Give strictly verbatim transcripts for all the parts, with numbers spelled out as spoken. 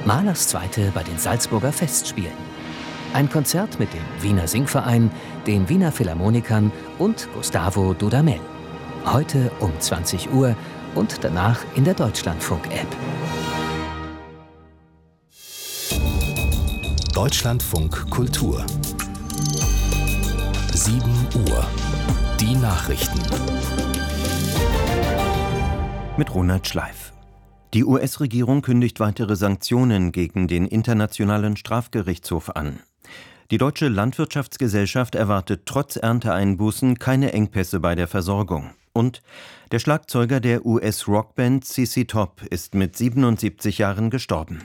Mahlers Zweite bei den Salzburger Festspielen. Ein Konzert mit dem Wiener Singverein, den Wiener Philharmonikern und Gustavo Dudamel. Heute um zwanzig Uhr und danach in der Deutschlandfunk-App. Deutschlandfunk Kultur. sieben Uhr. Die Nachrichten. Mit Ronald Schleif. Die U S-Regierung kündigt weitere Sanktionen gegen den Internationalen Strafgerichtshof an. Die Deutsche Landwirtschaftsgesellschaft erwartet trotz Ernteeinbußen keine Engpässe bei der Versorgung. Und der Schlagzeuger der U S-Rockband Z Z Top ist mit siebenundsiebzig Jahren gestorben.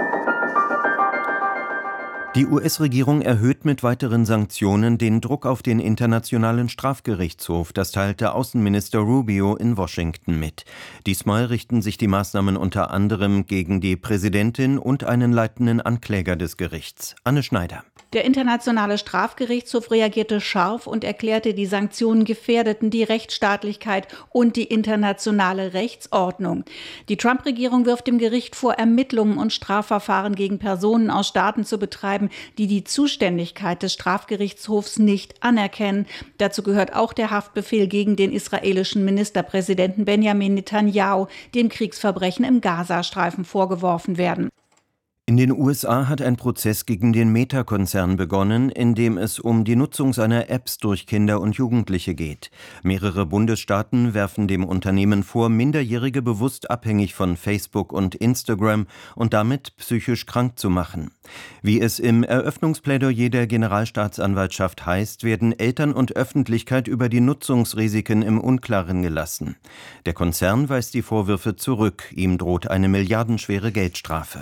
Die U S-Regierung erhöht mit weiteren Sanktionen den Druck auf den Internationalen Strafgerichtshof, das teilte Außenminister Rubio in Washington mit. Diesmal richten sich die Maßnahmen unter anderem gegen die Präsidentin und einen leitenden Ankläger des Gerichts. Anne Schneider. Der Internationale Strafgerichtshof reagierte scharf und erklärte, die Sanktionen gefährdeten die Rechtsstaatlichkeit und die internationale Rechtsordnung. Die Trump-Regierung wirft dem Gericht vor, Ermittlungen und Strafverfahren gegen Personen aus Staaten zu betreiben, die die Zuständigkeit des Strafgerichtshofs nicht anerkennen. Dazu gehört auch der Haftbefehl gegen den israelischen Ministerpräsidenten Benjamin Netanyahu, dem Kriegsverbrechen im Gazastreifen vorgeworfen werden. In den U S A hat ein Prozess gegen den Meta-Konzern begonnen, in dem es um die Nutzung seiner Apps durch Kinder und Jugendliche geht. Mehrere Bundesstaaten werfen dem Unternehmen vor, Minderjährige bewusst abhängig von Facebook und Instagram und damit psychisch krank zu machen. Wie es im Eröffnungsplädoyer der Generalstaatsanwaltschaft heißt, werden Eltern und Öffentlichkeit über die Nutzungsrisiken im Unklaren gelassen. Der Konzern weist die Vorwürfe zurück, ihm droht eine milliardenschwere Geldstrafe.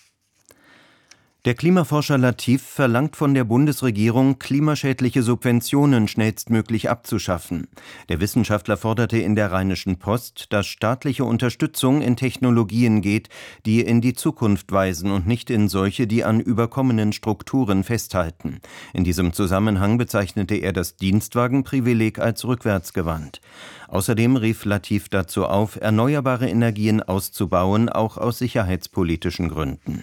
Der Klimaforscher Latif verlangt von der Bundesregierung, klimaschädliche Subventionen schnellstmöglich abzuschaffen. Der Wissenschaftler forderte in der Rheinischen Post, dass staatliche Unterstützung in Technologien geht, die in die Zukunft weisen und nicht in solche, die an überkommenen Strukturen festhalten. In diesem Zusammenhang bezeichnete er das Dienstwagenprivileg als rückwärtsgewandt. Außerdem rief Latif dazu auf, erneuerbare Energien auszubauen, auch aus sicherheitspolitischen Gründen.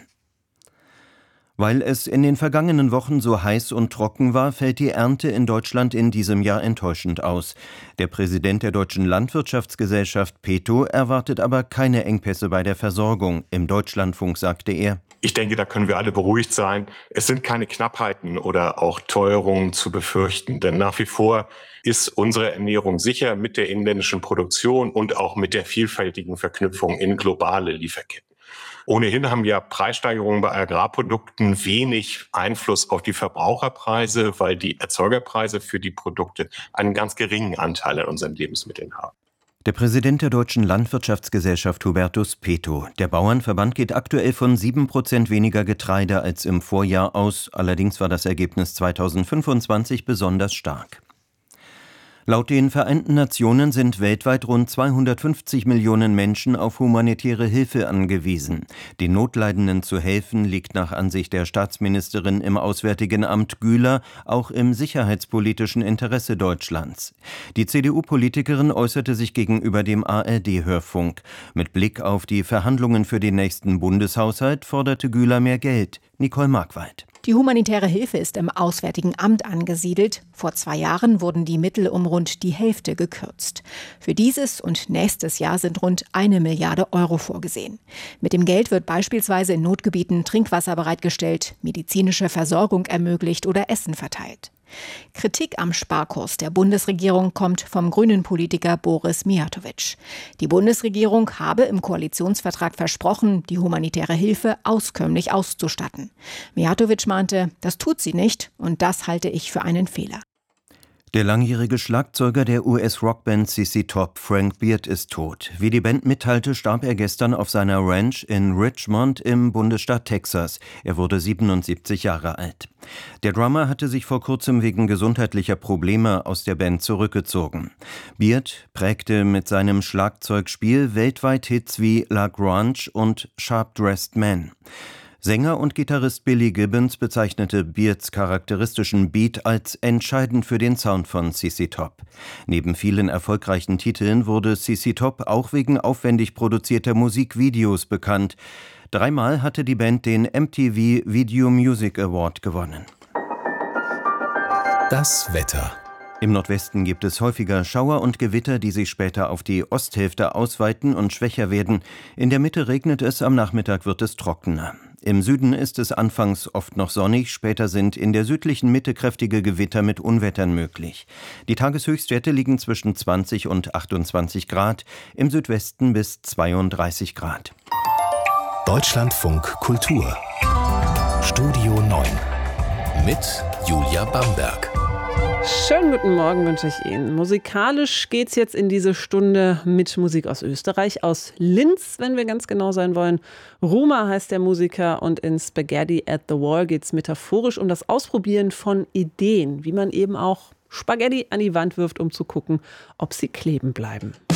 Weil es in den vergangenen Wochen so heiß und trocken war, fällt die Ernte in Deutschland in diesem Jahr enttäuschend aus. Der Präsident der Deutschen Landwirtschaftsgesellschaft Peto erwartet aber keine Engpässe bei der Versorgung. Im Deutschlandfunk sagte er: Ich denke, da können wir alle beruhigt sein. Es sind keine Knappheiten oder auch Teuerungen zu befürchten, denn nach wie vor ist unsere Ernährung sicher mit der inländischen Produktion und auch mit der vielfältigen Verknüpfung in globale Lieferketten. Ohnehin haben ja Preissteigerungen bei Agrarprodukten wenig Einfluss auf die Verbraucherpreise, weil die Erzeugerpreise für die Produkte einen ganz geringen Anteil an unseren Lebensmitteln haben. Der Präsident der Deutschen Landwirtschaftsgesellschaft Hubertus Peto. Der Bauernverband geht aktuell von sieben Prozent weniger Getreide als im Vorjahr aus. Allerdings war das Ergebnis zweitausendfünfundzwanzig besonders stark. Laut den Vereinten Nationen sind weltweit rund zweihundertfünfzig Millionen Menschen auf humanitäre Hilfe angewiesen. Den Notleidenden zu helfen, liegt nach Ansicht der Staatsministerin im Auswärtigen Amt Güler auch im sicherheitspolitischen Interesse Deutschlands. Die C D U-Politikerin äußerte sich gegenüber dem A R D-Hörfunk. Mit Blick auf die Verhandlungen für den nächsten Bundeshaushalt forderte Güler mehr Geld. Nicole Markwald. Die humanitäre Hilfe ist im Auswärtigen Amt angesiedelt. Vor zwei Jahren wurden die Mittel um rund die Hälfte gekürzt. Für dieses und nächstes Jahr sind rund eine Milliarde Euro vorgesehen. Mit dem Geld wird beispielsweise in Notgebieten Trinkwasser bereitgestellt, medizinische Versorgung ermöglicht oder Essen verteilt. Kritik am Sparkurs der Bundesregierung kommt vom grünen Politiker Boris Mijatović. Die Bundesregierung habe im Koalitionsvertrag versprochen, die humanitäre Hilfe auskömmlich auszustatten. Mijatović meinte, das tut sie nicht und das halte ich für einen Fehler. Der langjährige Schlagzeuger der U S-Rockband Z Z Top, Frank Beard, ist tot. Wie die Band mitteilte, starb er gestern auf seiner Ranch in Richmond im Bundesstaat Texas. Er wurde siebenundsiebzig Jahre alt. Der Drummer hatte sich vor kurzem wegen gesundheitlicher Probleme aus der Band zurückgezogen. Beard prägte mit seinem Schlagzeugspiel weltweit Hits wie La Grange und Sharp Dressed Man. Sänger und Gitarrist Billy Gibbons bezeichnete Beards charakteristischen Beat als entscheidend für den Sound von Z Z Top. Neben vielen erfolgreichen Titeln wurde Z Z Top auch wegen aufwendig produzierter Musikvideos bekannt. Dreimal hatte die Band den M T V Video Music Award gewonnen. Das Wetter. Im Nordwesten gibt es häufiger Schauer und Gewitter, die sich später auf die Osthälfte ausweiten und schwächer werden. In der Mitte regnet es, am Nachmittag wird es trockener. Im Süden ist es anfangs oft noch sonnig, später sind in der südlichen Mitte kräftige Gewitter mit Unwettern möglich. Die Tageshöchstwerte liegen zwischen zwanzig und achtundzwanzig Grad, im Südwesten bis zweiunddreißig Grad. Deutschlandfunk Kultur. Studio neun. Mit Julia Bamberg. Schönen guten Morgen wünsche ich Ihnen. Musikalisch geht's jetzt in diese Stunde mit Musik aus Österreich, aus Linz, wenn wir ganz genau sein wollen. Ruma heißt der Musiker und in Spaghetti at the Wall geht's metaphorisch um das Ausprobieren von Ideen, wie man eben auch Spaghetti an die Wand wirft, um zu gucken, ob sie kleben bleiben.